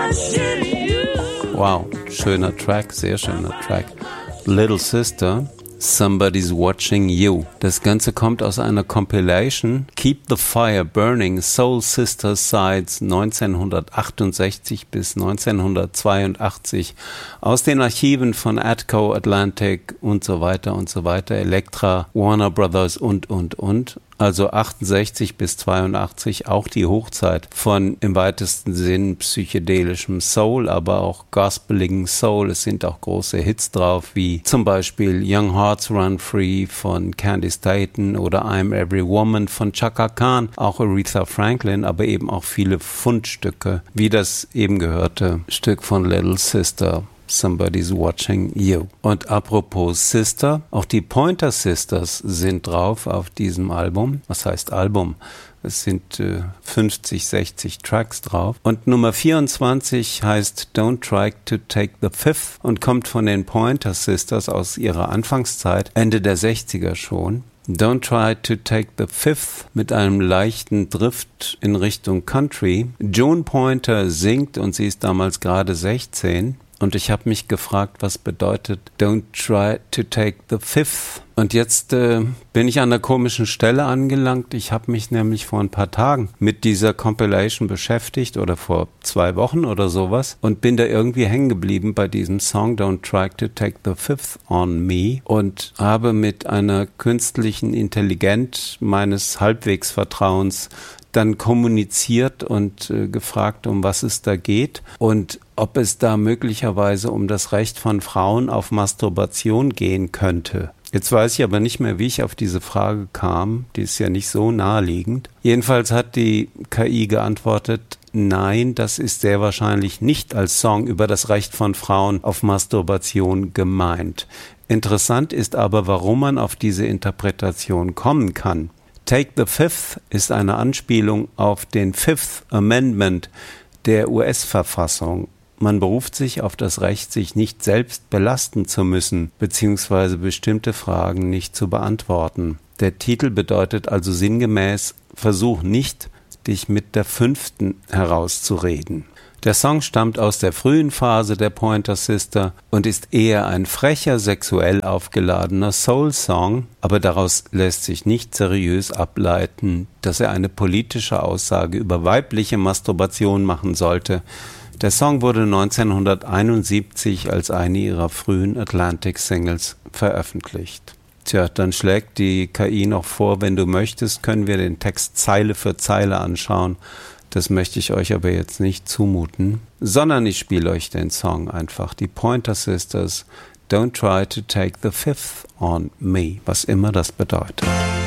Wow, schöner Track, sehr schöner Track. Little Sister, Somebody's Watching You. Das Ganze kommt aus einer Compilation Keep the Fire Burning, Soul Sister Sides 1968 bis 1982 aus den Archiven von Atco, Atlantic und so weiter, Elektra, Warner Brothers und. Also 68 bis 82 auch die Hochzeit von im weitesten Sinn psychedelischem Soul, aber auch gospeligen Soul. Es sind auch große Hits drauf, wie zum Beispiel Young Hearts Run Free von Candice Dayton oder I'm Every Woman von Chaka Khan, auch Aretha Franklin, aber eben auch viele Fundstücke, wie das eben gehörte Stück von Little Sister. Somebody's Watching You. Und apropos Sister, auch die Pointer Sisters sind drauf auf diesem Album. Was heißt Album? Es sind 50, 60 Tracks drauf. Und Nummer 24 heißt Don't Try to Take the Fifth und kommt von den Pointer Sisters aus ihrer Anfangszeit, Ende der 60er schon. Don't Try to Take the Fifth mit einem leichten Drift in Richtung Country. Joan Pointer singt und sie ist damals gerade 16. Und ich habe mich gefragt, was bedeutet Don't Try to Take the Fifth. Und jetzt bin ich an einer komischen Stelle angelangt. Ich habe mich nämlich vor ein paar Tagen mit dieser Compilation beschäftigt oder vor 2 Wochen oder sowas und bin da irgendwie hängen geblieben bei diesem Song Don't Try to Take the Fifth on Me und habe mit einer künstlichen Intelligenz meines Halbwegsvertrauens dann kommuniziert und gefragt, um was es da geht und ob es da möglicherweise um das Recht von Frauen auf Masturbation gehen könnte. Jetzt weiß ich aber nicht mehr, wie ich auf diese Frage kam. Die ist ja nicht so naheliegend. Jedenfalls hat die KI geantwortet, nein, das ist sehr wahrscheinlich nicht als Song über das Recht von Frauen auf Masturbation gemeint. Interessant ist aber, warum man auf diese Interpretation kommen kann. Take the Fifth ist eine Anspielung auf den Fifth Amendment der US-Verfassung. Man beruft sich auf das Recht, sich nicht selbst belasten zu müssen, beziehungsweise bestimmte Fragen nicht zu beantworten. Der Titel bedeutet also sinngemäß, versuch nicht, dich mit der 5. herauszureden. Der Song stammt aus der frühen Phase der Pointer Sister und ist eher ein frecher, sexuell aufgeladener Soul-Song, aber daraus lässt sich nicht seriös ableiten, dass er eine politische Aussage über weibliche Masturbation machen sollte. Der Song wurde 1971 als eine ihrer frühen Atlantic-Singles veröffentlicht. Tja, dann schlägt die KI noch vor, wenn du möchtest, können wir den Text Zeile für Zeile anschauen. Das möchte ich euch aber jetzt nicht zumuten, sondern ich spiele euch den Song einfach. Die Pointer Sisters, Don't Try to Take the Fifth on Me, was immer das bedeutet.